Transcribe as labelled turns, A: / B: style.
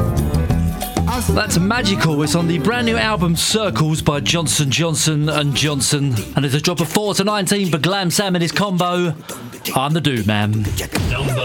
A: That's Magical. It's on the brand new album Circles by Johnson Johnson and Johnson, and there's a drop of 4 to 19 for Glam Sam and his combo. I'm the Dude Man.